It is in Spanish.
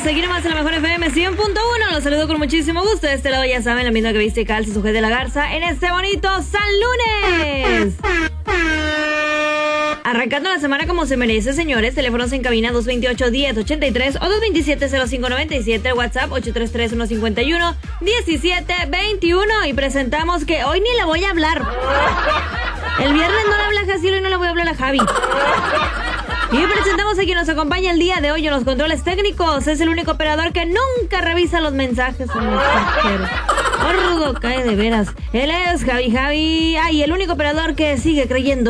días. Aquí nomás en la mejor FM 100.1. Los saludo con muchísimo gusto. De este lado ya saben, la misma que viste y calza su de la garza en este bonito San Lunes. Arrancando la semana como se merece, señores. Teléfonos en cabina 228-1083 o 227-0597. WhatsApp 833-151-1721. Y presentamos que hoy ni le voy a hablar. El viernes no le habla a Jacilo y no le voy a hablar a Javi. Y presentamos a quien nos acompaña el día de hoy en los controles técnicos. Es el único operador que nunca revisa los mensajes. Rudo cae de veras. Él es Javi. Ay, el único operador que sigue creyendo